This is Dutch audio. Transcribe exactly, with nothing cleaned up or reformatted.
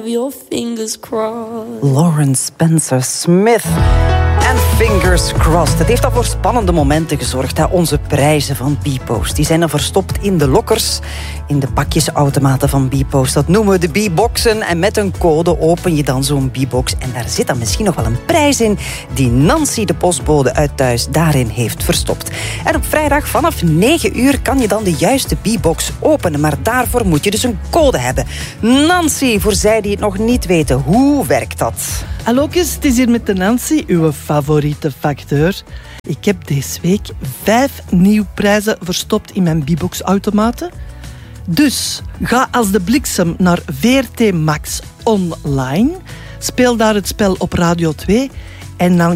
Your fingers crossed. Lawrence Spencer Smith. En fingers crossed. Het heeft al voor spannende momenten gezorgd. Hè? Onze prijzen van Bpost. Die zijn dan verstopt in de lokkers. In de pakjesautomaten van Bpost. Dat noemen we de B-boxen. En met een code open je dan zo'n B-box. En daar zit dan misschien nog wel een prijs in die Nancy, de postbode uit thuis, daarin heeft verstopt. En op vrijdag vanaf negen uur kan je dan de juiste B-box openen. Maar daarvoor moet je dus een code hebben. Nancy, voor zij die het nog niet weten, hoe werkt dat? Hallo, het is hier met de Nancy, uw favoriete facteur. Ik heb deze week vijf nieuwe prijzen verstopt in mijn B-box-automaten. Dus ga als de bliksem naar V R T Max online. Speel daar het spel op Radio twee. En dan